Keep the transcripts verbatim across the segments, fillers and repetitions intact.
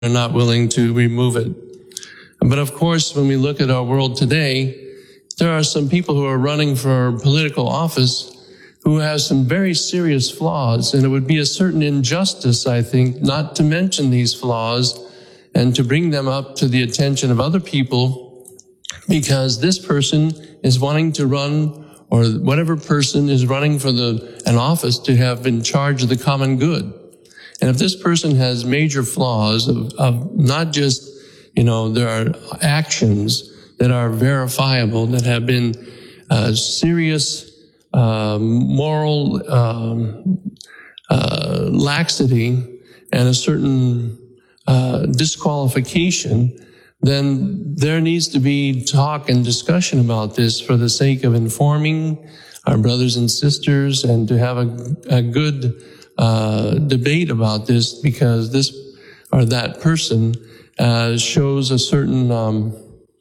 are not willing to remove it. But of course, when we look at our world today, there are some people who are running for political office who have some very serious flaws, and it would be a certain injustice, I think, not to mention these flaws and to bring them up to the attention of other people, because this person is wanting to run, or whatever person is running for the an office to have in charge of the common good. And if this person has major flaws of, of not just, you know, there are actions that are verifiable, that have been uh, serious uh, moral um, uh, laxity and a certain uh, disqualification, then there needs to be talk and discussion about this for the sake of informing our brothers and sisters, and to have a, a good uh, debate about this, because this or that person uh, shows a certain um,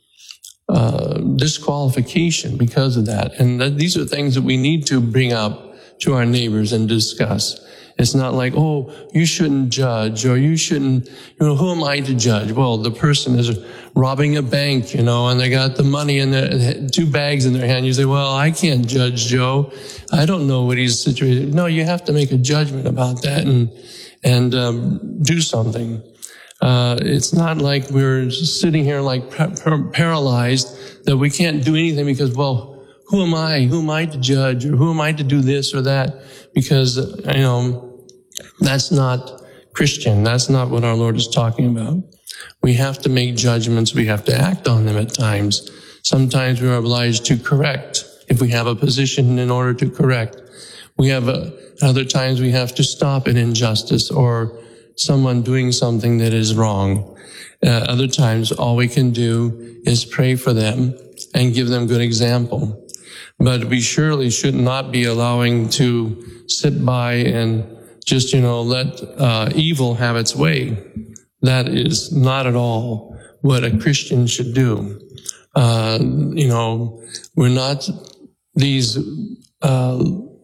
uh, disqualification because of that. And that these are things that we need to bring up to our neighbors and discuss. It's not like, oh, you shouldn't judge, or you shouldn't, you know, who am I to judge? Well, the person is robbing a bank, you know, and they got the money in their, two bags in their hand. You say, well, I can't judge Joe. I don't know what he's situated. No, you have to make a judgment about that and, and, um, do something. Uh, it's not like we're sitting here like par- par- paralyzed that we can't do anything because, well, who am I? Who am I to judge? Or who am I to do this or that? Because, you know, that's not Christian. That's not what our Lord is talking about. We have to make judgments. We have to act on them at times. Sometimes we are obliged to correct if we have a position in order to correct. We have a, other times we have to stop an injustice or someone doing something that is wrong. Uh, other times all we can do is pray for them and give them good example. But we surely should not be allowing to sit by and just, you know, let uh, evil have its way. That is not at all what a Christian should do. Uh, you know, we're not these uh,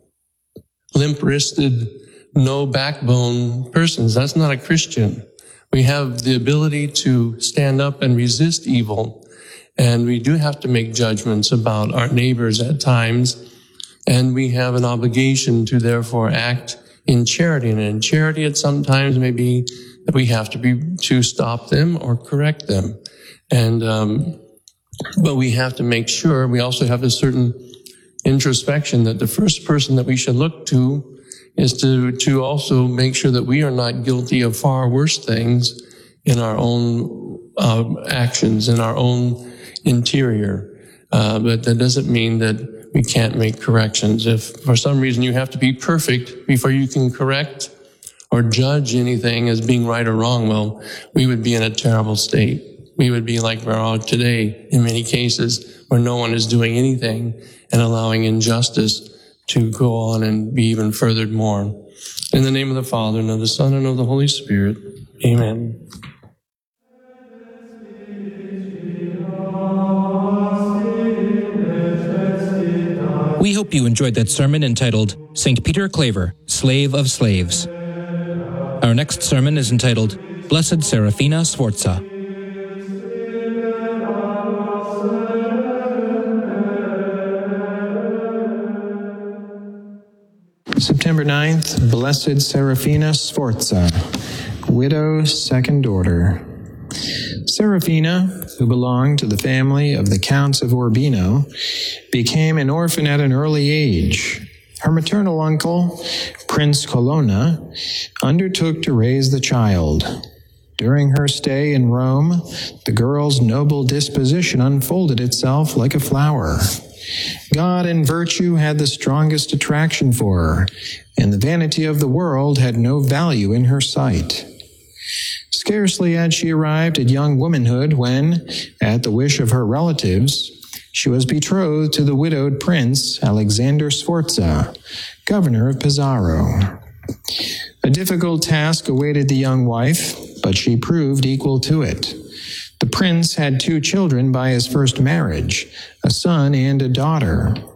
limp-wristed, no backbone persons. That's not a Christian. We have the ability to stand up and resist evil. And we do have to make judgments about our neighbors at times. And we have an obligation to therefore act in charity. And in charity, it sometimes may be that we have to be, to stop them or correct them. And, um, but we have to make sure, we also have a certain introspection that the first person that we should look to is to, to also make sure that we are not guilty of far worse things in our own, uh, actions, in our own interior. Uh, but that doesn't mean that we can't make corrections. If for some reason you have to be perfect before you can correct or judge anything as being right or wrong, well, we would be in a terrible state. We would be like we are today in many cases, where no one is doing anything and allowing injustice to go on and be even furthered more. In the name of the Father, and of the Son, and of the Holy Spirit. Amen. We hope you enjoyed that sermon entitled Saint Peter Claver, Slave of Slaves. Our next sermon is entitled Blessed Serafina Sforza. September ninth, Blessed Serafina Sforza, widow, second order. Serafina, who belonged to the family of the Counts of Urbino, became an orphan at an early age. Her maternal uncle, Prince Colonna, undertook to raise the child. During her stay in Rome, the girl's noble disposition unfolded itself like a flower. God and virtue had the strongest attraction for her, and the vanity of the world had no value in her sight. Scarcely had she arrived at young womanhood when, at the wish of her relatives, she was betrothed to the widowed prince Alexander Sforza, governor of Pesaro. A difficult task awaited the young wife, but she proved equal to it. The prince had two children by his first marriage, a son and a daughter.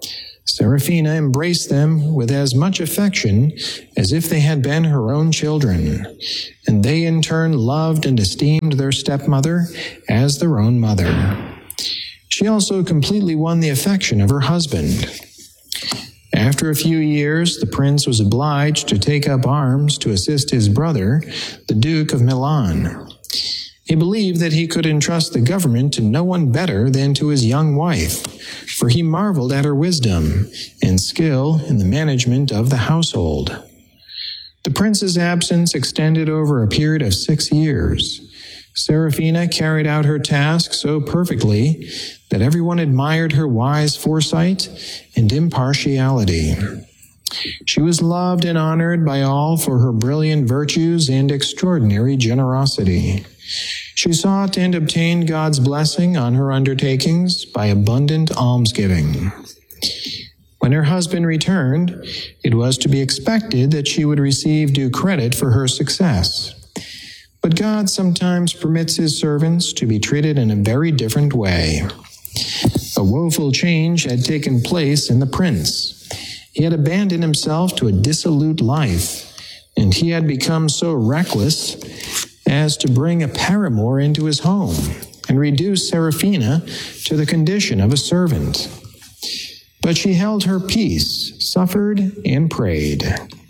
Seraphina embraced them with as much affection as if they had been her own children, and they in turn loved and esteemed their stepmother as their own mother. She also completely won the affection of her husband. After a few years, the prince was obliged to take up arms to assist his brother, the Duke of Milan. He believed that he could entrust the government to no one better than to his young wife, for he marveled at her wisdom and skill in the management of the household. The prince's absence extended over a period of six years. Seraphina carried out her task so perfectly that everyone admired her wise foresight and impartiality. She was loved and honored by all for her brilliant virtues and extraordinary generosity. She sought and obtained God's blessing on her undertakings by abundant almsgiving. When her husband returned, it was to be expected that she would receive due credit for her success. But God sometimes permits his servants to be treated in a very different way. A woeful change had taken place in the prince. He had abandoned himself to a dissolute life, and he had become so reckless as to bring a paramour into his home and reduce Seraphina to the condition of a servant. But she held her peace, suffered, and prayed.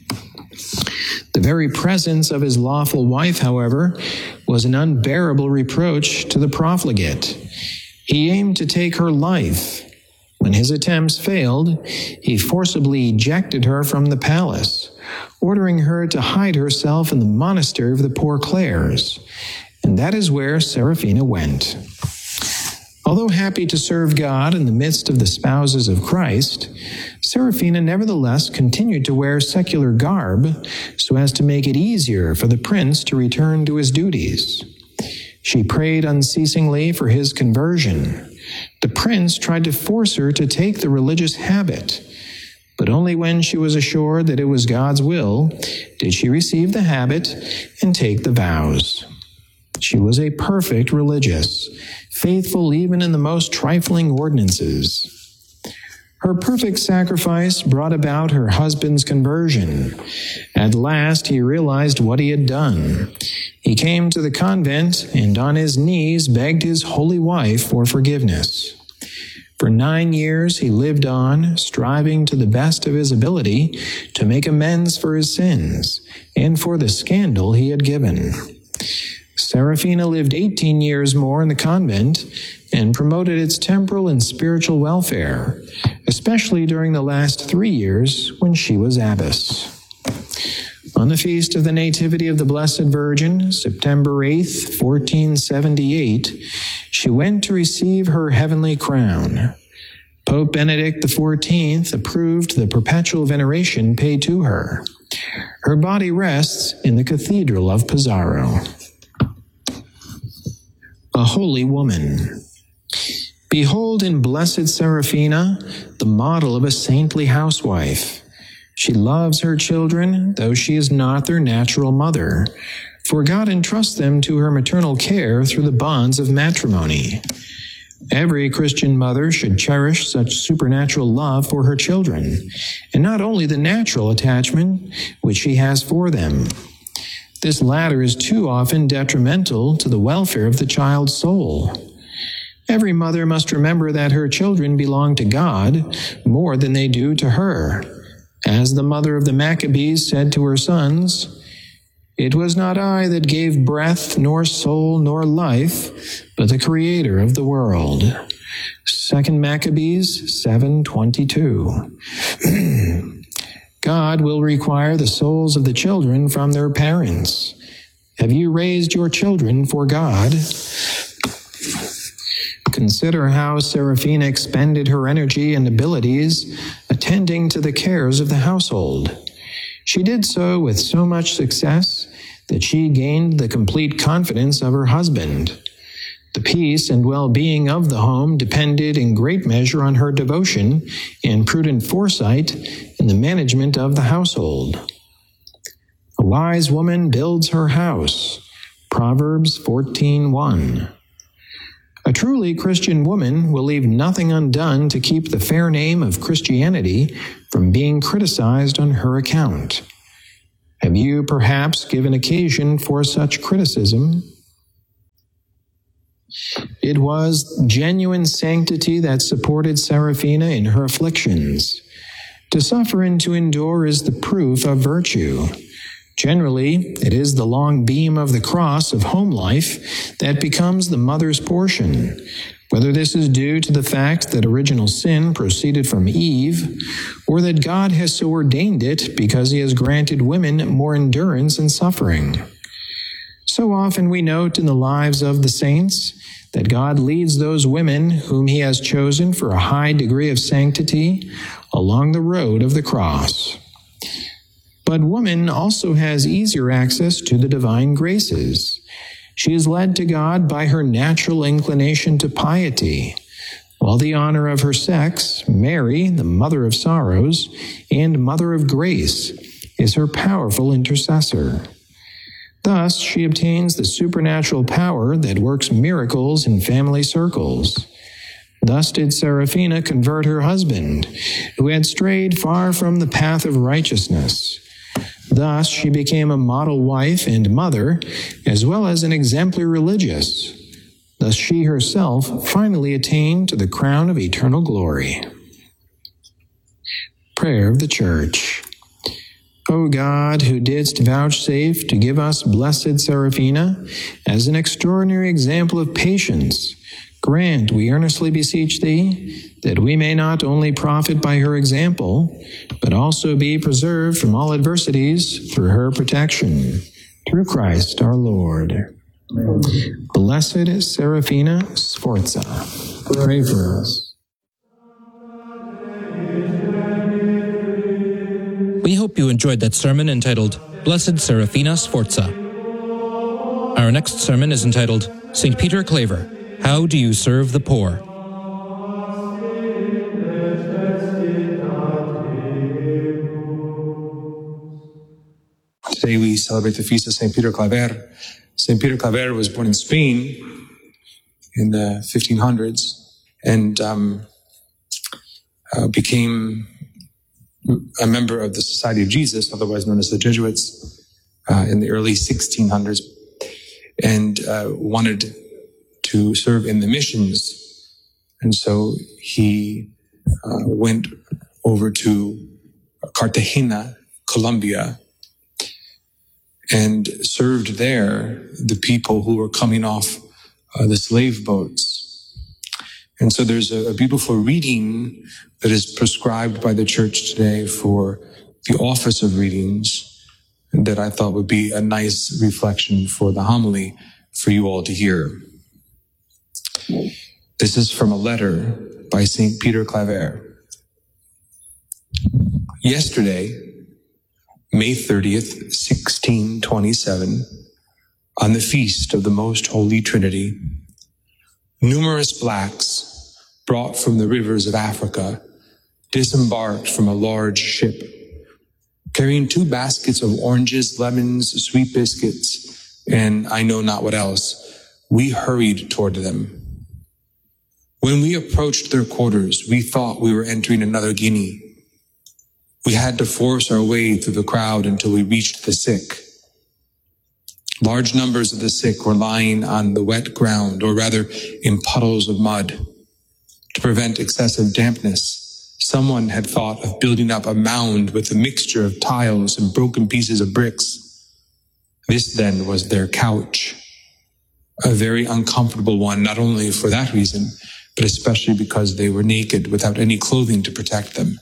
The very presence of his lawful wife, however, was an unbearable reproach to the profligate. He aimed to take her life. When his attempts failed, he forcibly ejected her from the palace, ordering her to hide herself in the monastery of the Poor Clares, and that is where Seraphina went. Although happy to serve God in the midst of the spouses of Christ, Seraphina nevertheless continued to wear secular garb so as to make it easier for the prince to return to his duties. She prayed unceasingly for his conversion. The prince tried to force her to take the religious habit, but only when she was assured that it was God's will did she receive the habit and take the vows. She was a perfect religious, faithful even in the most trifling ordinances. Her perfect sacrifice brought about her husband's conversion. At last he realized what he had done. He came to the convent and on his knees begged his holy wife for forgiveness. For nine years he lived on, striving to the best of his ability to make amends for his sins and for the scandal he had given. Seraphina lived eighteen years more in the convent and promoted its temporal and spiritual welfare, especially during the last three years when she was abbess. On the feast of the Nativity of the Blessed Virgin, September eighth, fourteen seventy-eight, she went to receive her heavenly crown. Pope Benedict the fourteenth approved the perpetual veneration paid to her. Her body rests in the Cathedral of Pesaro. A holy woman. Behold in Blessed Seraphina the model of a saintly housewife. She loves her children, though she is not their natural mother, for God entrusts them to her maternal care through the bonds of matrimony. Every Christian mother should cherish such supernatural love for her children, and not only the natural attachment which she has for them. This latter is too often detrimental to the welfare of the child's soul. Every mother must remember that her children belong to God more than they do to her. As the mother of the Maccabees said to her sons, "It was not I that gave breath, nor soul, nor life, but the Creator of the world." Second Maccabees seven twenty-two. God will require the souls of the children from their parents. Have you raised your children for God? Consider how Seraphina expended her energy and abilities attending to the cares of the household. She did so with so much success that she gained the complete confidence of her husband. The peace and well-being of the home depended in great measure on her devotion and prudent foresight in the management of the household. A wise woman builds her house. Proverbs fourteen one. A truly Christian woman will leave nothing undone to keep the fair name of Christianity from being criticized on her account. Have you perhaps given occasion for such criticism? It was genuine sanctity that supported Seraphina in her afflictions. To suffer and to endure is the proof of virtue. Generally, it is the long beam of the cross of home life that becomes the mother's portion. Whether this is due to the fact that original sin proceeded from Eve, or that God has so ordained it because he has granted women more endurance in suffering. So often we note in the lives of the saints that God leads those women whom he has chosen for a high degree of sanctity along the road of the cross. But woman also has easier access to the divine graces. She is led to God by her natural inclination to piety, while the honor of her sex, Mary, the mother of sorrows and mother of grace, is her powerful intercessor. Thus, she obtains the supernatural power that works miracles in family circles. Thus did Seraphina convert her husband, who had strayed far from the path of righteousness. Thus, she became a model wife and mother, as well as an exemplary religious. Thus, she herself finally attained to the crown of eternal glory. Prayer of the Church. O God, who didst vouchsafe to give us Blessed Seraphina as an extraordinary example of patience, grant, we earnestly beseech thee, that we may not only profit by her example, but also be preserved from all adversities through her protection. Through Christ our Lord. Blessed Seraphina Sforza, pray for us. We hope you enjoyed that sermon entitled, Blessed Seraphina Sforza. Our next sermon is entitled, Saint Peter Claver, How Do You Serve the Poor? Today we celebrate the feast of Saint Peter Claver. Saint Peter Claver was born in Spain in the fifteen hundreds and um, uh, became a member of the Society of Jesus, otherwise known as the Jesuits, uh, in the early sixteen hundreds, and uh, wanted to serve in the missions. And so he uh, went over to Cartagena, Colombia, and served there the people who were coming off uh, the slave boats. And so there's a, a beautiful reading that is prescribed by the church today for the office of readings that I thought would be a nice reflection for the homily for you all to hear. This is from a letter by Saint Peter Claver. Yesterday, May thirtieth, sixteen twenty-seven, on the feast of the Most Holy Trinity, numerous blacks brought from the rivers of Africa disembarked from a large ship, carrying two baskets of oranges, lemons, sweet biscuits, and I know not what else. We hurried toward them. When we approached their quarters, we thought we were entering another Guinea. We had to force our way through the crowd until we reached the sick. Large numbers of the sick were lying on the wet ground, or rather in puddles of mud. To prevent excessive dampness, someone had thought of building up a mound with a mixture of tiles and broken pieces of bricks. This then was their couch, a very uncomfortable one, not only for that reason, but especially because they were naked without any clothing to protect them.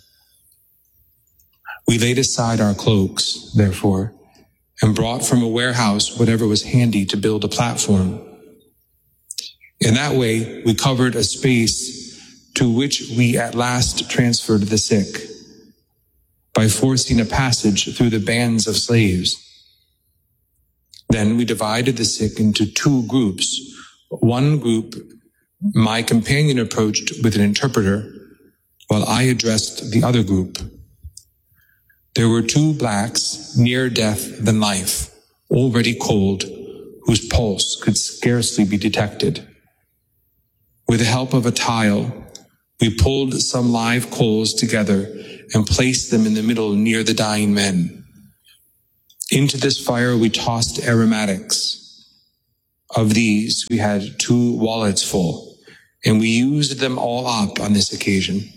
We laid aside our cloaks, therefore, and brought from a warehouse whatever was handy to build a platform. In that way, we covered a space to which we at last transferred the sick by forcing a passage through the bands of slaves. Then we divided the sick into two groups. One group, my companion approached with an interpreter, while I addressed the other group. There were two blacks, nearer death than life, already cold, whose pulse could scarcely be detected. With the help of a tile, we pulled some live coals together and placed them in the middle near the dying men. Into this fire we tossed aromatics. Of these, we had two wallets full, and we used them all up on this occasion.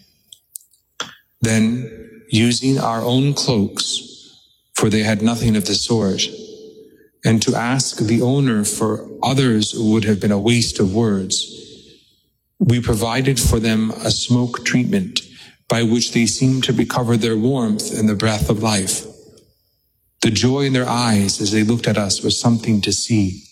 Then, using our own cloaks, for they had nothing of the sort, and to ask the owner for others would have been a waste of words, we provided for them a smoke treatment by which they seemed to recover their warmth and the breath of life. The joy in their eyes as they looked at us was something to see.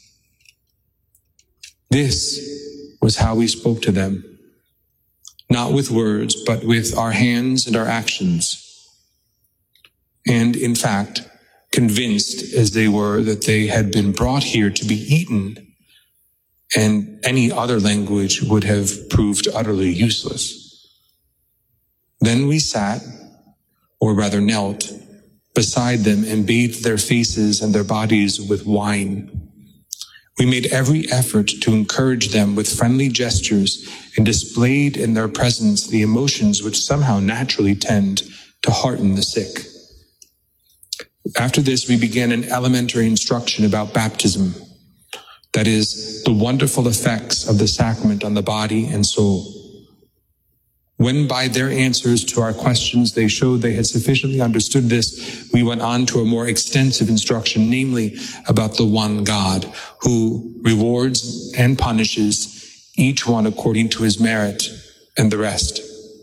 This was how we spoke to them, not with words, but with our hands and our actions. And in fact, convinced as they were that they had been brought here to be eaten, and any other language would have proved utterly useless. Then we sat, or rather knelt, beside them and bathed their faces and their bodies with wine. We made every effort to encourage them with friendly gestures and displayed in their presence the emotions which somehow naturally tend to hearten the sick. After this, we began an elementary instruction about baptism, that is, the wonderful effects of the sacrament on the body and soul. When by their answers to our questions they showed they had sufficiently understood this, we went on to a more extensive instruction, namely about the one God, who rewards and punishes each one according to his merit and the rest.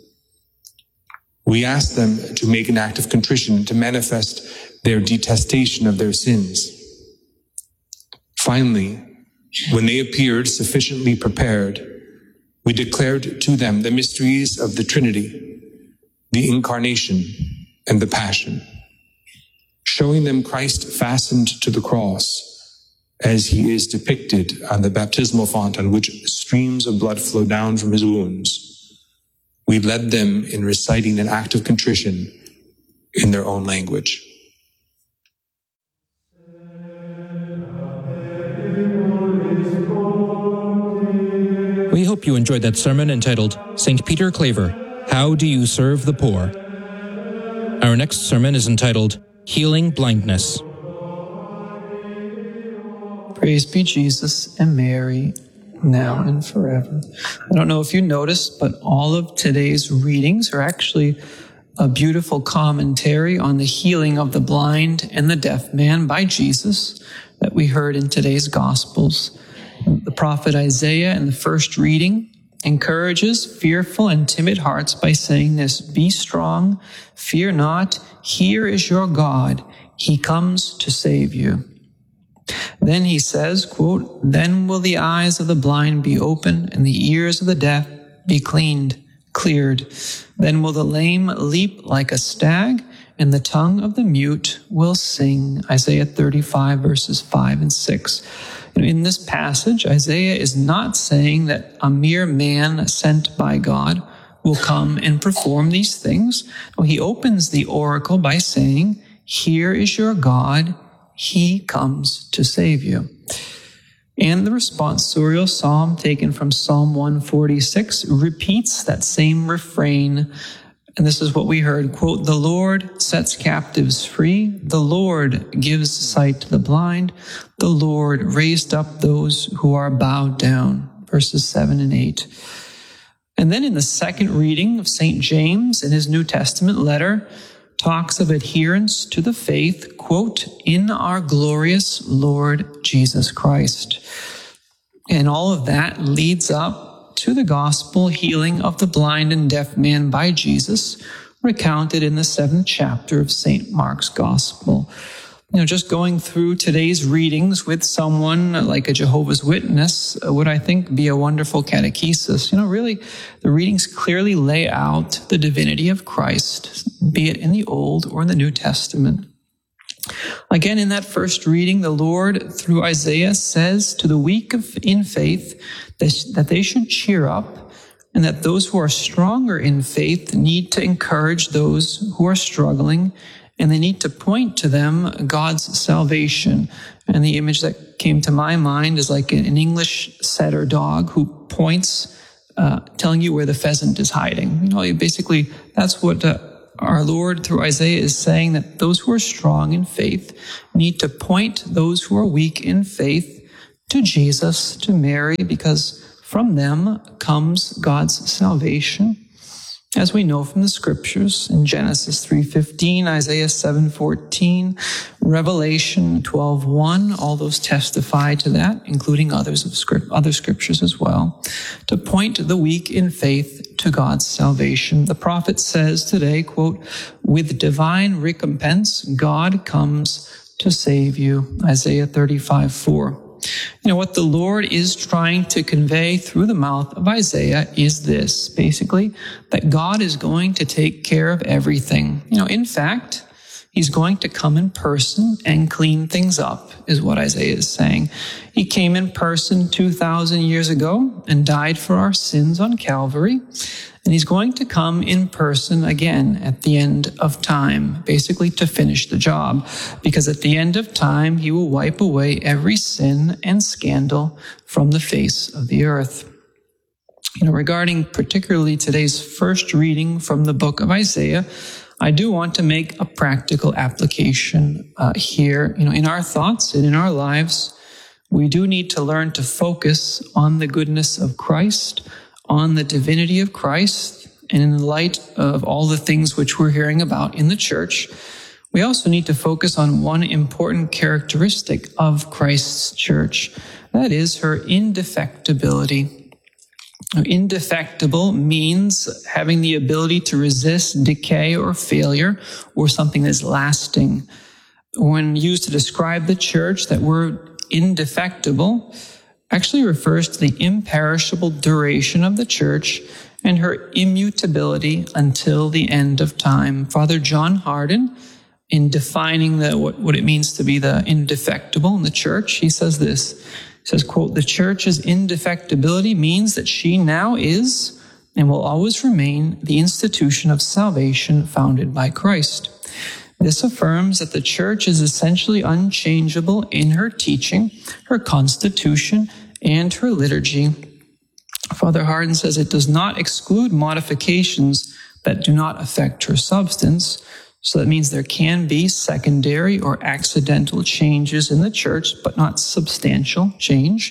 We asked them to make an act of contrition to manifest their detestation of their sins. Finally, when they appeared sufficiently prepared, we declared to them the mysteries of the Trinity, the Incarnation, and the Passion, showing them Christ fastened to the cross as he is depicted on the baptismal font on which streams of blood flow down from his wounds. We led them in reciting an act of contrition in their own language. We hope you enjoyed that sermon entitled Saint Peter Claver, How Do You Serve the Poor? Our next sermon is entitled Healing Blindness. Praise be Jesus and Mary, now and forever. I don't know if you noticed, but all of today's readings are actually a beautiful commentary on the healing of the blind and the deaf man by Jesus that we heard in today's Gospels. The prophet Isaiah in the first reading encourages fearful and timid hearts by saying this, "Be strong, fear not, here is your God, he comes to save you." Then he says, quote, "Then will the eyes of the blind be opened and the ears of the deaf be cleaned, cleared. Then will the lame leap like a stag and the tongue of the mute will sing." Isaiah thirty-five verses five and six. In this passage, Isaiah is not saying that a mere man sent by God will come and perform these things. No, he opens the oracle by saying, "Here is your God, he comes to save you." And the responsorial psalm taken from Psalm one forty-six repeats that same refrain. And this is what we heard, quote, "The Lord sets captives free. The Lord gives sight to the blind. The Lord raised up those who are bowed down." Verses seven and eight. And then in the second reading of Saint James in his New Testament letter, talks of adherence to the faith, quote, "in our glorious Lord Jesus Christ." And all of that leads up to the gospel healing of the blind and deaf man by Jesus, recounted in the seventh chapter of Saint Mark's Gospel. You know, just going through today's readings with someone like a Jehovah's Witness would, I think, be a wonderful catechesis. You know, really, the readings clearly lay out the divinity of Christ, be it in the Old or in the New Testament. Again, in that first reading, the Lord, through Isaiah, says to the weak in faith that they should cheer up, and that those who are stronger in faith need to encourage those who are struggling, and they need to point to them God's salvation. And the image that came to my mind is like an English setter dog who points uh, telling you where the pheasant is hiding. You know, basically, that's what uh, our Lord through Isaiah is saying, that those who are strong in faith need to point those who are weak in faith to Jesus, to Mary, because from them comes God's salvation. As we know from the scriptures, in Genesis three fifteen, Isaiah seven fourteen, Revelation twelve one, all those testify to that, including others of script, other scriptures as well, to point the weak in faith to God's salvation. The prophet says today, quote, "With divine recompense, God comes to save you," Isaiah thirty-five four. You know, what the Lord is trying to convey through the mouth of Isaiah is this, basically, that God is going to take care of everything. You know, in fact, he's going to come in person and clean things up, is what Isaiah is saying. He came in person two thousand years ago and died for our sins on Calvary. And he's going to come in person again at the end of time, basically to finish the job. Because at the end of time, he will wipe away every sin and scandal from the face of the earth. You know, regarding particularly today's first reading from the book of Isaiah, I do want to make a practical application uh, here. You know, in our thoughts and in our lives, we do need to learn to focus on the goodness of Christ, on the divinity of Christ, and in the light of all the things which we're hearing about in the church, we also need to focus on one important characteristic of Christ's church. That is her indefectibility. Indefectible means having the ability to resist decay or failure, or something that is lasting. When used to describe the church, that word indefectible actually refers to the imperishable duration of the church and her immutability until the end of time. Father John Hardin, in defining the, what, what it means to be the indefectible in the church, he says this. He says, quote, "The church's indefectibility means that she now is and will always remain the institution of salvation founded by Christ. This affirms that the church is essentially unchangeable in her teaching, her constitution, and her liturgy." Father Hardin says it does not exclude modifications that do not affect her substance. So that means there can be secondary or accidental changes in the church, but not substantial change.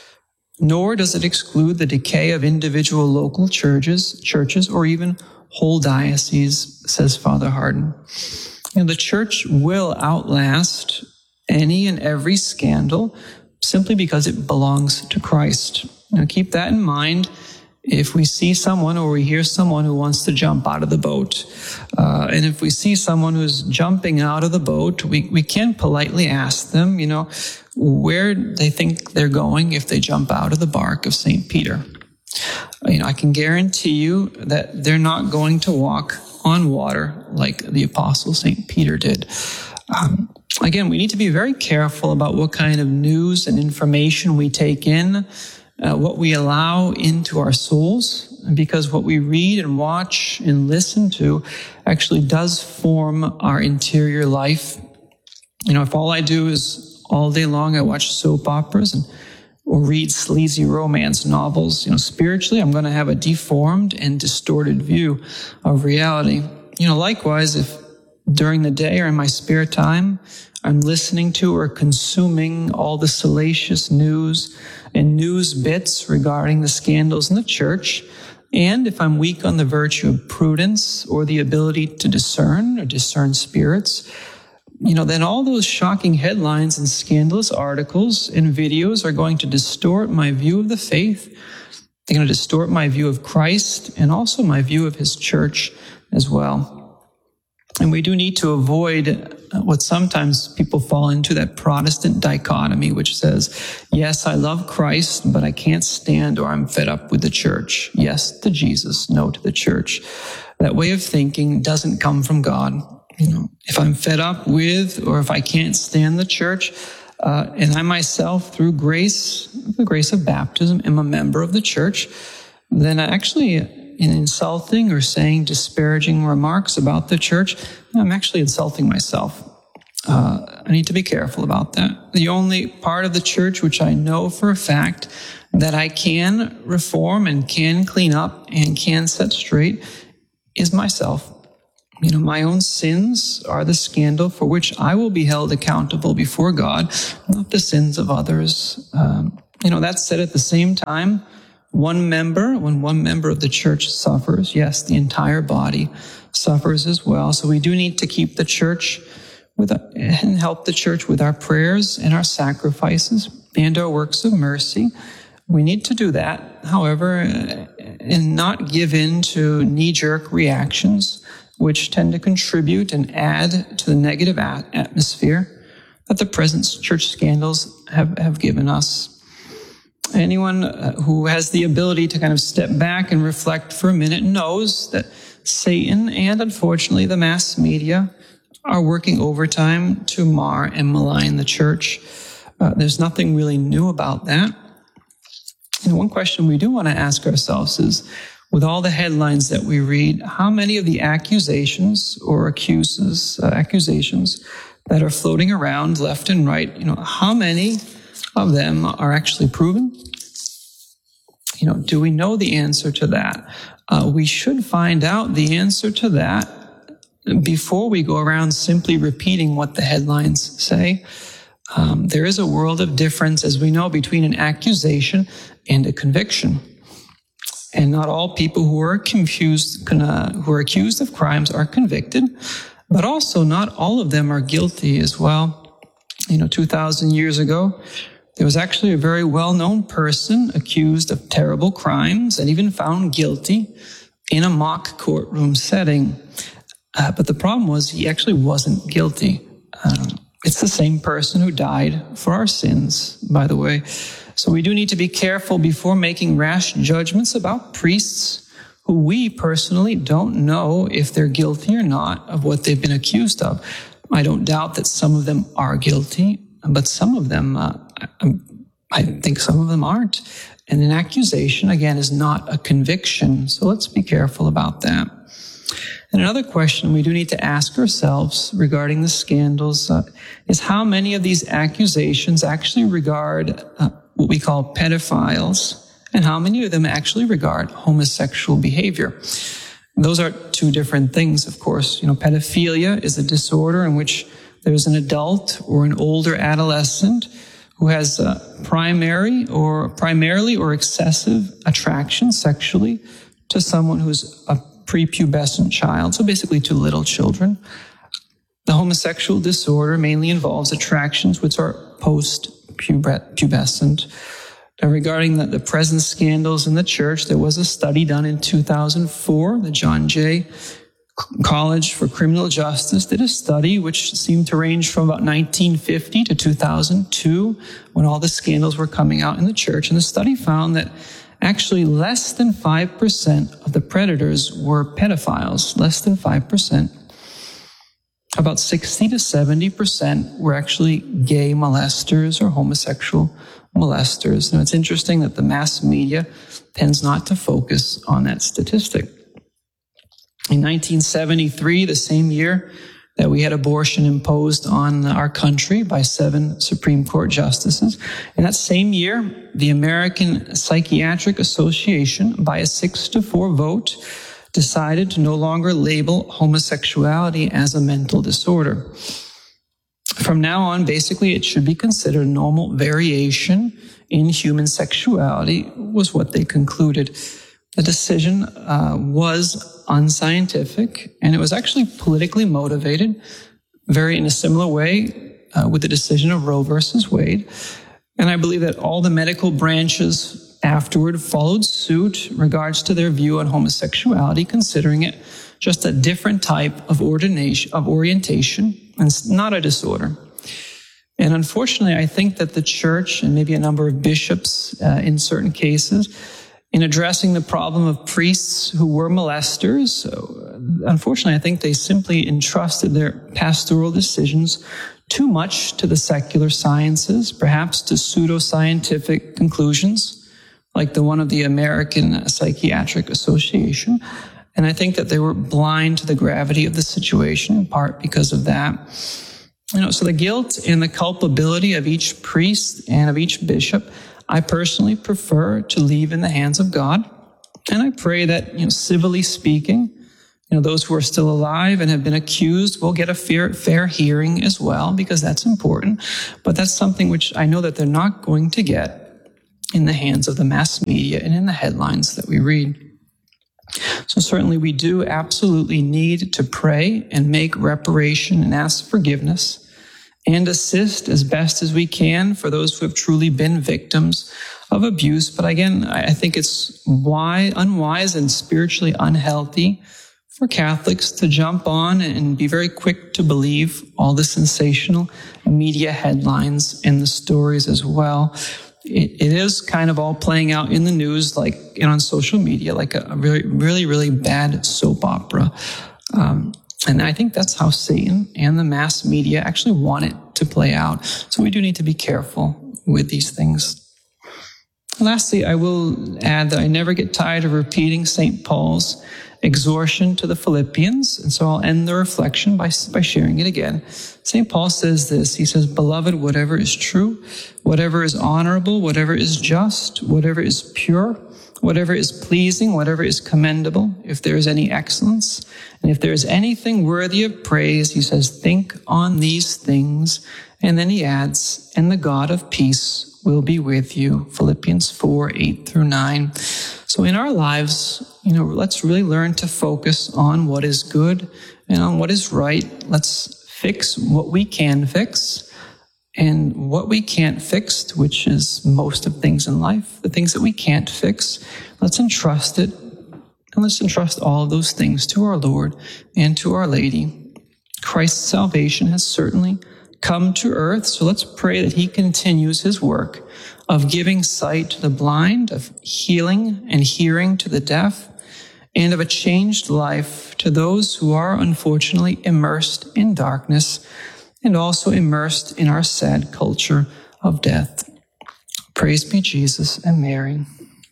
Nor does it exclude the decay of individual local churches, churches, or even whole dioceses, says Father Hardin. And the church will outlast any and every scandal simply because it belongs to Christ. Now keep that in mind. If we see someone or we hear someone who wants to jump out of the boat, uh, and if we see someone who's jumping out of the boat, we, we can politely ask them, you know, where they think they're going if they jump out of the bark of Saint Peter. You know, I can guarantee you that they're not going to walk on water like the Apostle Saint Peter did. Um, again, we need to be very careful about what kind of news and information we take in, uh, what we allow into our souls, because what we read and watch and listen to actually does form our interior life. You know, if all I do is all day long I watch soap operas and or read sleazy romance novels, you know, spiritually, I'm going to have a deformed and distorted view of reality. You know, likewise, if during the day or in my spare time, I'm listening to or consuming all the salacious news and news bits regarding the scandals in the church, and if I'm weak on the virtue of prudence or the ability to discern or discern spirits, you know, then all those shocking headlines and scandalous articles and videos are going to distort my view of the faith. They're going to distort my view of Christ and also my view of his church as well. And we do need to avoid what sometimes people fall into, that Protestant dichotomy, which says, yes, I love Christ, but I can't stand or I'm fed up with the church. Yes to Jesus, no to the church. That way of thinking doesn't come from God. You know, if I'm fed up with, or if I can't stand the church, uh, and I myself, through grace, the grace of baptism, am a member of the church, then I actually, in insulting or saying disparaging remarks about the church, I'm actually insulting myself. Uh, I need to be careful about that. The only part of the church which I know for a fact that I can reform and can clean up and can set straight is myself. You know, my own sins are the scandal for which I will be held accountable before God, not the sins of others. Um, you know, that said, at the same time, one member, when one member of the church suffers, yes, the entire body suffers as well. So we do need to keep the church with and help the church with our prayers and our sacrifices and our works of mercy. We need to do that, however, and not give in to knee-jerk reactions, which tend to contribute and add to the negative at- atmosphere that the present church scandals have, have given us. Anyone who has the ability to kind of step back and reflect for a minute knows that Satan and, unfortunately, the mass media are working overtime to mar and malign the church. Uh, there's nothing really new about that. And one question we do want to ask ourselves is, with all the headlines that we read, how many of the accusations or accuses, uh, accusations that are floating around left and right, you know, how many of them are actually proven? You know, do we know the answer to that? Uh, we should find out the answer to that before we go around simply repeating what the headlines say. Um, there is a world of difference, as we know, between an accusation and a conviction. And not all people who are confused, uh, who are accused of crimes are convicted, but also not all of them are guilty as well. You know, two thousand years ago, there was actually a very well-known person accused of terrible crimes and even found guilty in a mock courtroom setting. Uh, but the problem was he actually wasn't guilty. Um, it's the same person who died for our sins, by the way. So we do need to be careful before making rash judgments about priests who we personally don't know if they're guilty or not of what they've been accused of. I don't doubt that some of them are guilty, but some of them, uh, I, I think some of them aren't. And an accusation, again, is not a conviction. So let's be careful about that. And another question we do need to ask ourselves regarding the scandals uh, is how many of these accusations actually regard uh, what we call pedophiles, and how many of them actually regard homosexual behavior. Those are two different things, of course. You know, pedophilia is a disorder in which there's an adult or an older adolescent who has uh, primary or primarily or excessive attraction sexually to someone who's a prepubescent child, so basically to little children. The homosexual disorder mainly involves attractions which are post-pubescent. Now, regarding the, the present scandals in the church, there was a study done in two thousand four. The John Jay College for Criminal Justice did a study which seemed to range from about nineteen fifty to two thousand two, when all the scandals were coming out in the church. And the study found that actually less than five percent of the predators were pedophiles, less than five percent. About sixty to seventy percent were actually gay molesters or homosexual molesters. And it's interesting that the mass media tends not to focus on that statistic. In nineteen seventy-three, the same year that we had abortion imposed on our country by seven Supreme Court justices, in that same year, the American Psychiatric Association, by a six to four vote, decided to no longer label homosexuality as a mental disorder. From now on, basically, it should be considered normal variation in human sexuality, was what they concluded. The decision uh, was unscientific, and it was actually politically motivated, very in a similar way uh, with the decision of Roe versus Wade. And I believe that all the medical branches afterward followed suit in regards to their view on homosexuality, considering it just a different type of ordination, of orientation, and it's not a disorder. And unfortunately, I think that the church and maybe a number of bishops uh, in certain cases, in addressing the problem of priests who were molesters, unfortunately, I think they simply entrusted their pastoral decisions too much to the secular sciences, perhaps to pseudoscientific conclusions, like the one of the American Psychiatric Association. And I think that they were blind to the gravity of the situation, in part because of that. You know, so the guilt and the culpability of each priest and of each bishop, I personally prefer to leave in the hands of God. And I pray that, you know, civilly speaking, you know, those who are still alive and have been accused will get a fair, fair hearing as well, because that's important. But that's something which I know that they're not going to get in the hands of the mass media and in the headlines that we read. So certainly we do absolutely need to pray and make reparation and ask forgiveness and assist as best as we can for those who have truly been victims of abuse. But again, I think it's wise, unwise and spiritually unhealthy for Catholics to jump on and be very quick to believe all the sensational media headlines and the stories as well. It, it is kind of all playing out in the news, like and on social media, like a, a really, really, really bad soap opera. Um, and I think that's how Satan and the mass media actually want it to play out. So we do need to be careful with these things. Lastly, I will add that I never get tired of repeating Saint Paul's exhortation to the Philippians, and so I'll end the reflection by, by sharing it again. Saint Paul says this, he says, "Beloved, whatever is true, whatever is honorable, whatever is just, whatever is pure, whatever is pleasing, whatever is commendable, if there is any excellence, and if there is anything worthy of praise," he says, "think on these things." And then he adds, "and the God of peace will be with you." Philippians four, eight through nine. So in our lives, you know, let's really learn to focus on what is good and on what is right. Let's fix what we can fix, and what we can't fix, which is most of things in life, the things that we can't fix, let's entrust it, and let's entrust all of those things to our Lord and to Our Lady. Christ's salvation has certainly come to earth, so let's pray that he continues his work of giving sight to the blind, of healing and hearing to the deaf, and of a changed life to those who are unfortunately immersed in darkness and also immersed in our sad culture of death. Praise be Jesus and Mary.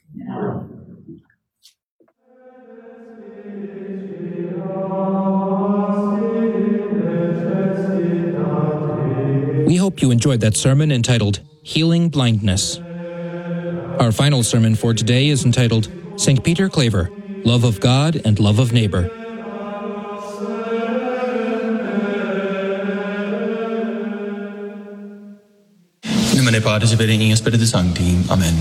We hope you enjoyed that sermon entitled Healing Blindness. Our final sermon for today is entitled Saint Peter Claver, Love of God and Love of Neighbor. In nomine Patris et Filii et Spiritus Sancti. Amen.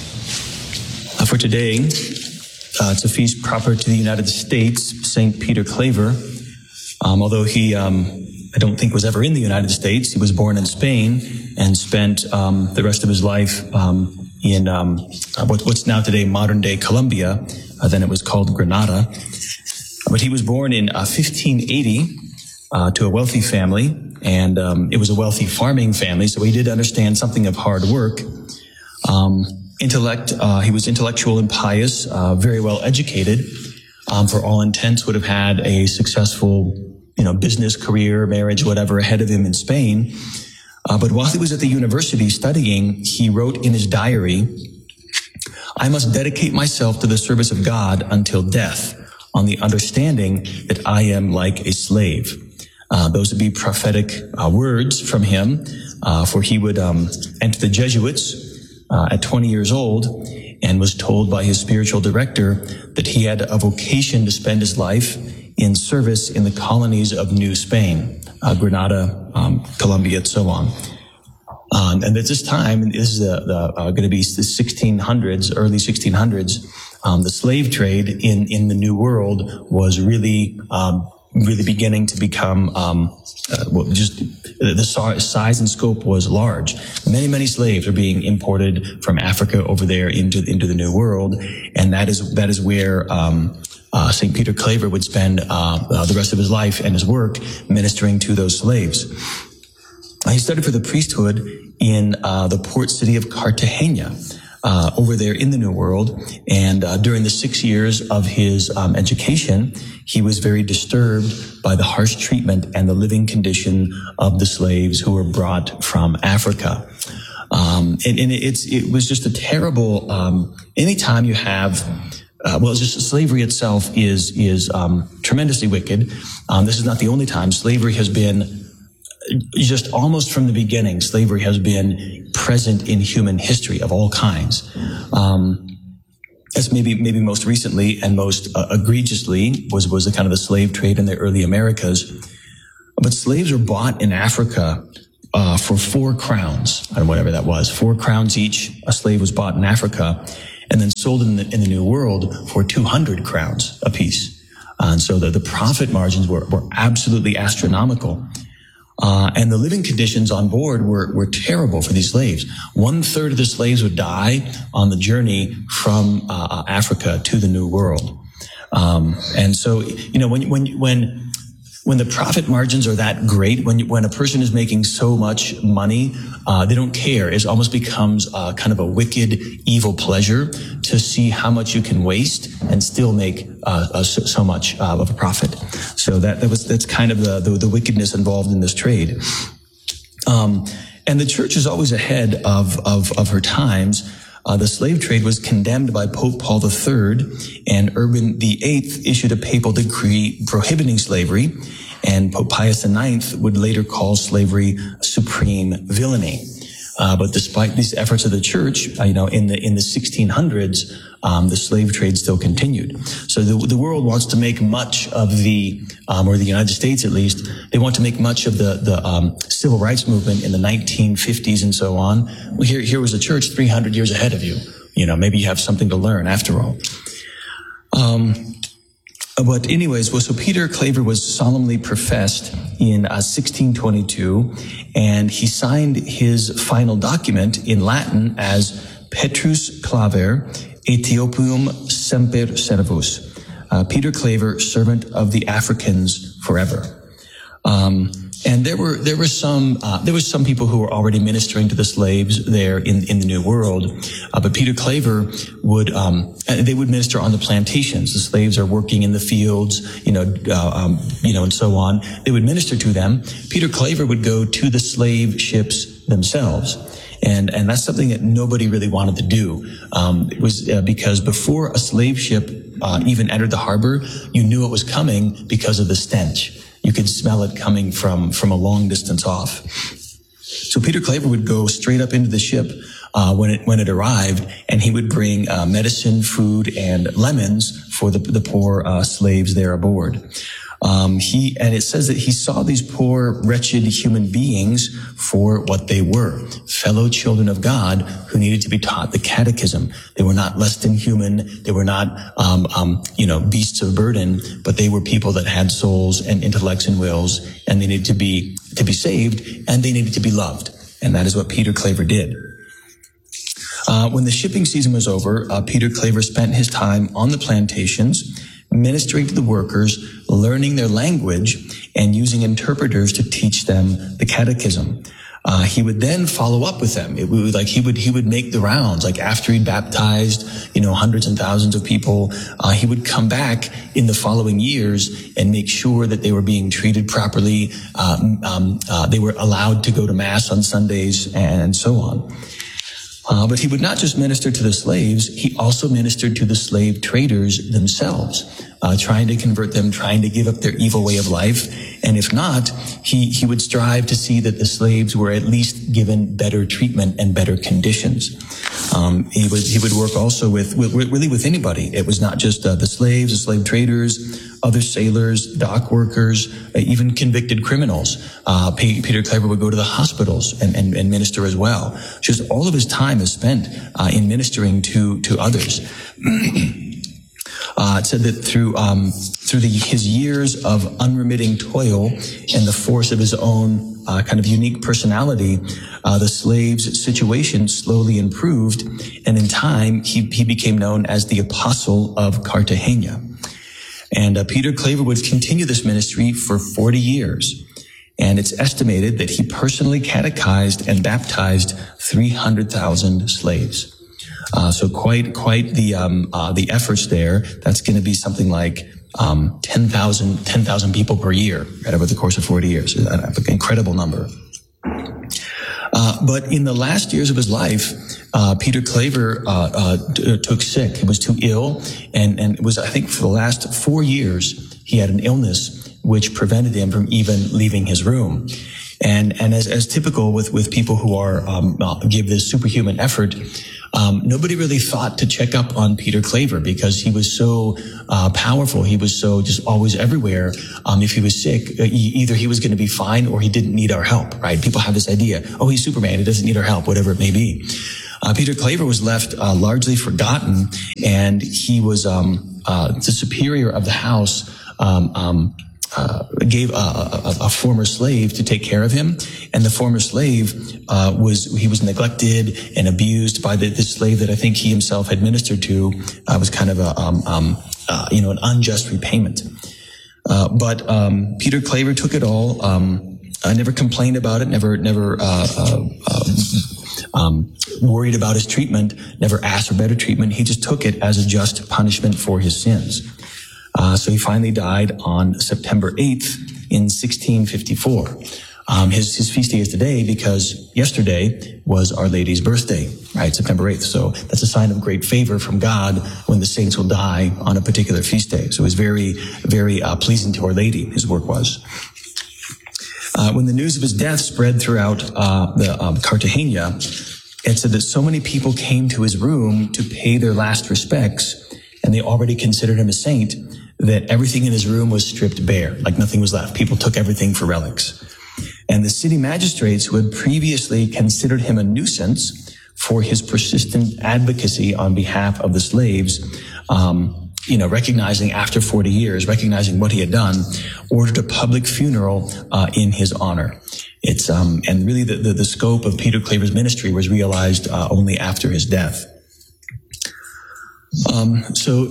Uh, for today, uh, it's a feast proper to the United States, Saint Peter Claver. Um, although he, um, I don't think was ever in the United States. He was born in Spain and spent um, the rest of his life um, in um, uh, what, what's now today modern-day Colombia. Uh, then it was called Granada. But he was born in uh, fifteen eighty uh, to a wealthy family, and um, it was a wealthy farming family, so he did understand something of hard work. Um, intellect, uh, he was intellectual and pious, uh, very well educated. Um, for all intents, would have had a successful, you know, business career, marriage, whatever, ahead of him in Spain. Uh, but while he was at the university studying, he wrote in his diary, "I must dedicate myself to the service of God until death, on the understanding that I am like a slave." Uh, those would be prophetic uh, words from him, uh, for he would um, enter the Jesuits uh, at twenty years old, and was told by his spiritual director that he had a vocation to spend his life in service in the colonies of New Spain, uh, Granada, um, Colombia, and so on. Um, and at this time, this is the, the, uh, going to be the sixteen hundreds, early sixteen hundreds, um, the slave trade in, in the New World was really, um, really beginning to become, um, uh, well, just the size and scope was large. Many, many slaves are being imported from Africa over there into, into the New World. And that is, that is where, um, Uh, Saint Peter Claver would spend uh, uh, the rest of his life and his work ministering to those slaves. Uh, he studied for the priesthood in uh, the port city of Cartagena, uh, over there in the New World. And uh, during the six years of his um, education, he was very disturbed by the harsh treatment and the living condition of the slaves who were brought from Africa. Um, and, and it's it was just a terrible. Um, anytime you have. Uh, well, it's just slavery itself is is um, tremendously wicked. Um, this is not the only time slavery has been just almost from the beginning, slavery has been present in human history of all kinds. Um, as maybe maybe most recently and most uh, egregiously was was the kind of the slave trade in the early Americas. But slaves were bought in Africa uh, for four crowns, or whatever that was, four crowns each. A slave was bought in Africa, and then sold in the, in the New World for two hundred crowns apiece. Uh, and so the, the profit margins were, were absolutely astronomical. Uh, and the living conditions on board were, were terrible for these slaves. One third of the slaves would die on the journey from uh, Africa to the New World. Um, and so, you know, when, when, when, when the profit margins are that great, when, when a person is making so much money, uh, they don't care. It almost becomes uh, kind of a wicked, evil pleasure to see how much you can waste and still make uh, uh, so, so much uh, of a profit. So that, that was, that's kind of the, the, the wickedness involved in this trade. Um, and the church is always ahead of, of, of her times. Uh, the slave trade was condemned by Pope Paul the Third, and Urban the Eighth issued a papal decree prohibiting slavery, and Pope Pius the Ninth would later call slavery supreme villainy. Uh, but despite these efforts of the church, uh, you know, in the in the sixteen hundreds, um, the slave trade still continued. So the the world wants to make much of the, um, or the United States at least, they want to make much of the the um, civil rights movement in the nineteen fifties and so on. Well, here here was a church three hundred years ahead of you. You know, maybe you have something to learn after all. Um, But anyways, well, so Peter Claver was solemnly professed in uh, sixteen twenty-two, and he signed his final document in Latin as Petrus Claver, Ethiopium Semper Servus, uh, Peter Claver, servant of the Africans forever. Um, and there were there were some uh, there were some people who were already ministering to the slaves there in in the New World, uh, but Peter Claver would um, they would minister on the plantations. The slaves are working in the fields, you know, uh, um, you know, and so on. They would minister to them. Peter Claver would go to the slave ships themselves. And, and that's something that nobody really wanted to do. Um, it was uh, because before a slave ship uh, even entered the harbor, you knew it was coming because of the stench. You could smell it coming from, from a long distance off. So Peter Claver would go straight up into the ship uh, when it when it arrived, and he would bring uh, medicine, food, and lemons for the the poor uh, slaves there aboard. Um, he, and it says that he saw these poor, wretched human beings for what they were, fellow children of God who needed to be taught the catechism. They were not less than human. They were not, um, um, you know, beasts of burden, but they were people that had souls and intellects and wills, and they needed to be, to be saved, and they needed to be loved. And that is what Peter Claver did. Uh, when the shipping season was over, uh, Peter Claver spent his time on the plantations, ministering to the workers, learning their language, and using interpreters to teach them the catechism. Uh, he would then follow up with them. It would like he would he would make the rounds. Like after he'd baptized, you know, hundreds and thousands of people, uh, he would come back in the following years and make sure that they were being treated properly. Um, um, uh, they were allowed to go to mass on Sundays and so on. Uh, but he would not just minister to the slaves, he also ministered to the slave traders themselves, uh, trying to convert them, trying to give up their evil way of life. And if not, he, he would strive to see that the slaves were at least given better treatment and better conditions. Um, he would, he would work also with, with really with anybody. It was not just uh, the slaves, the slave traders, other sailors, dock workers, uh, even convicted criminals. Uh, Peter Claver would go to the hospitals and, and, and minister as well. Just all of his time is spent uh, in ministering to to others. uh, it said that through um, through the, his years of unremitting toil and the force of his own uh, kind of unique personality, uh, the slave's situation slowly improved, and in time he he became known as the Apostle of Cartagena. And uh, Peter Claver would continue this ministry for forty years. And it's estimated that he personally catechized and baptized three hundred thousand slaves. Uh, so quite, quite the, um, uh, the efforts there. That's going to be something like, um, ten thousand, ten thousand people per year, right, over the course of forty years. An incredible number. Uh, but in the last years of his life, uh, Peter Claver, uh, uh, t- took sick. He was too ill. And, and it was, I think for the last four years, he had an illness which prevented him from even leaving his room. And, and as, as typical with, with people who are, um, uh, give this superhuman effort, um, nobody really thought to check up on Peter Claver because he was so, uh, powerful. He was so just always everywhere. Um, if he was sick, uh, either he was going to be fine or he didn't need our help, right? People have this idea, oh, he's Superman. He doesn't need our help, whatever it may be. Uh, Peter Claver was left, uh, largely forgotten, and he was, um, uh, the superior of the house, um, um, Uh, gave a, a, a former slave to take care of him, and the former slave uh, was he was neglected and abused by the, the slave that I think he himself had ministered to. Uh, was kind of a um, um, uh, you know an unjust repayment. Uh, but um, Peter Claver took it all. Um, I never complained about it. Never never uh, uh, uh, um, worried about his treatment. Never asked for better treatment. He just took it as a just punishment for his sins. Uh, so he finally died on September eighth in sixteen fifty-four. Um, his, his feast day is today because yesterday was Our Lady's birthday, right? September eighth. So that's a sign of great favor from God when the saints will die on a particular feast day. So it was very, very uh, pleasing to Our Lady, his work was. Uh, when the news of his death spread throughout uh, the um, Cartagena, it said that so many people came to his room to pay their last respects, and they already considered him a saint, that everything in his room was stripped bare, like nothing was left. People took everything for relics. And the city magistrates, who had previously considered him a nuisance for his persistent advocacy on behalf of the slaves, um, you know, recognizing after forty years, recognizing what he had done, ordered a public funeral uh, in his honor. It's um, and really the, the, the scope of Peter Claver's ministry was realized uh, only after his death. Um, so,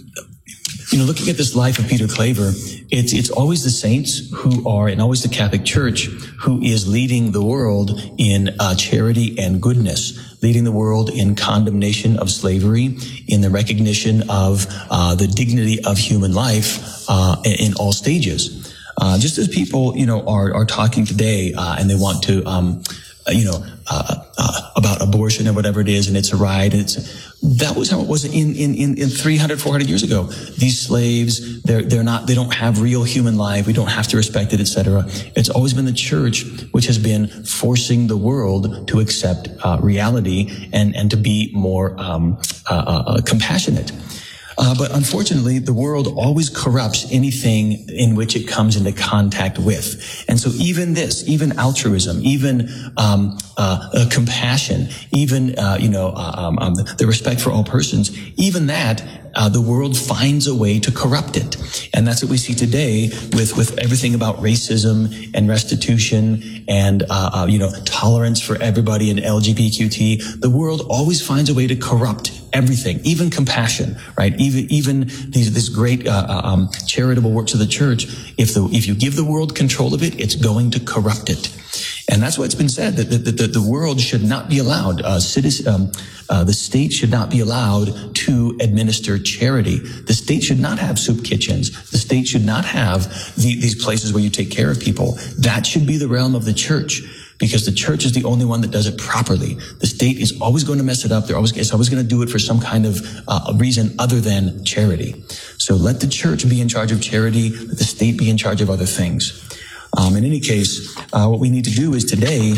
you know, looking at this life of Peter Claver, it's, it's always the saints who are, and always the Catholic Church who is leading the world in uh, charity and goodness, leading the world in condemnation of slavery, in the recognition of uh, the dignity of human life uh, in, in all stages. Uh, just as people, you know, are, are talking today uh, and they want to, um, uh, you know, uh, uh, about abortion or whatever it is, and it's a right, and it's, that was how it was in, in, in, in three hundred, four hundred years ago. These slaves, they're, they're not, they don't have real human life. We don't have to respect it, et cetera. It's always been the church which has been forcing the world to accept, uh, reality and, and to be more, um, uh, uh, compassionate. Uh, but unfortunately, the world always corrupts anything in which it comes into contact with. And so even this, even altruism, even um, uh, uh, compassion, even, uh, you know, uh, um, um, the respect for all persons, even that, uh, the world finds a way to corrupt it. And that's what we see today with, with everything about racism and restitution and, uh, uh, you know, tolerance for everybody and L G B T Q. The world always finds a way to corrupt everything, even compassion, right? Even, even these, this great, uh, um, charitable works of the church. If the, if you give the world control of it, it's going to corrupt it. And that's why it's been said that, that, that the world should not be allowed, uh, citizen, um, uh, the state should not be allowed to administer charity. The state should not have soup kitchens. The state should not have the, these places where you take care of people. That should be the realm of the church, because the church is the only one that does it properly. The state is always going to mess it up. They're always, it's always going to do it for some kind of uh, reason other than charity. So let the church be in charge of charity. Let the state be in charge of other things. Um, in any case, uh, what we need to do is today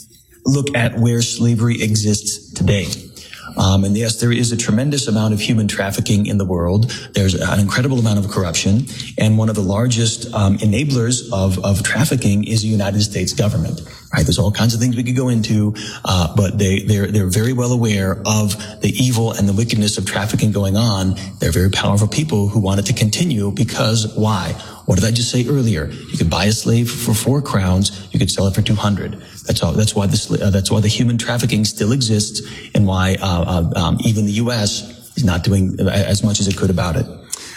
look at where slavery exists today. Um, and yes, there is a tremendous amount of human trafficking in the world. There's an incredible amount of corruption. And one of the largest um, enablers of, of trafficking is the United States government. Right? There's all kinds of things we could go into, uh, but they, they're, they're very well aware of the evil and the wickedness of trafficking going on. They're very powerful people who want it to continue because why? What did I just say earlier? You could buy a slave for four crowns. You could sell it for two hundred. That's all. That's why the uh, that's why the human trafficking still exists, and why uh, uh, um, even the U S is not doing as much as it could about it.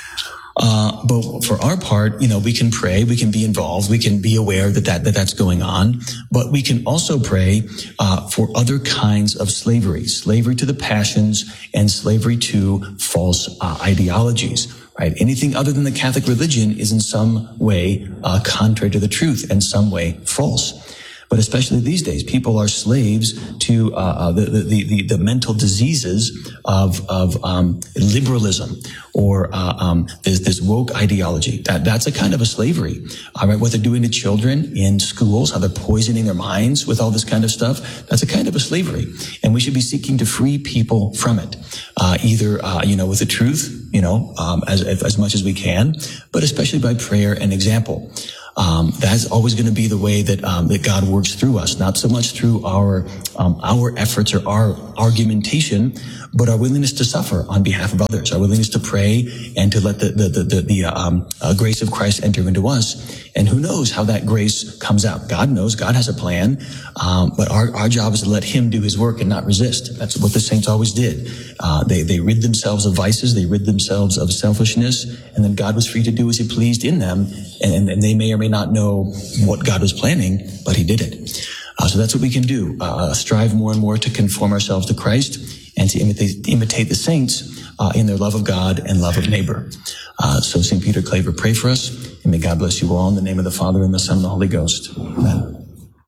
Uh, but for our part, you know, we can pray, we can be involved, we can be aware that that, that that's going on, but we can also pray, uh, for other kinds of slavery, slavery to the passions and slavery to false uh, ideologies, right? Anything other than the Catholic religion is in some way, uh, contrary to the truth and some way false. But especially these days, people are slaves to uh, uh, the, the, the, the mental diseases of, of um, liberalism or uh, um, this, this woke ideology. That, that's a kind of a slavery. All right, what they're doing to children in schools, how they're poisoning their minds with all this kind of stuff, that's a kind of a slavery. And we should be seeking to free people from it, uh, either, uh, you know, with the truth, you know, um, as, as much as we can, but especially by prayer and example. Um, that's always going to be the way that um, that God works through us, not so much through our um, our efforts or our argumentation, but our willingness to suffer on behalf of others, our willingness to pray and to let the the the, the, the um, uh, grace of Christ enter into us. And who knows how that grace comes out? God knows. God has a plan, um, but our our job is to let Him do His work and not resist. That's what the saints always did. Uh, they they rid themselves of vices, they rid themselves of selfishness, and then God was free to do as He pleased in them. And, and they may or may not know what God was planning, but He did it. Uh, so that's what we can do. Uh, strive more and more to conform ourselves to Christ and to imitate, imitate the saints uh, in their love of God and love of neighbor. Uh, so Saint Peter Claver, pray for us, and may God bless you all in the name of the Father and the Son and the Holy Ghost. Amen.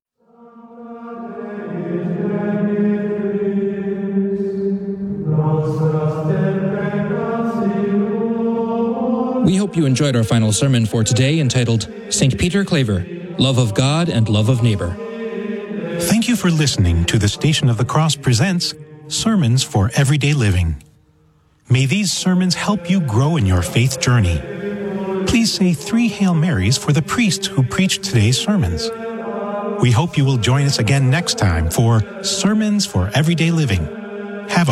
We hope you enjoyed our final sermon for today, entitled Saint Peter Claver, Love of God and Love of Neighbor. Thank you for listening to the Station of the Cross presents Sermons for Everyday Living. May these sermons help you grow in your faith journey. Please say three Hail Marys for the priest who preached today's sermons. We hope you will join us again next time for Sermons for Everyday Living.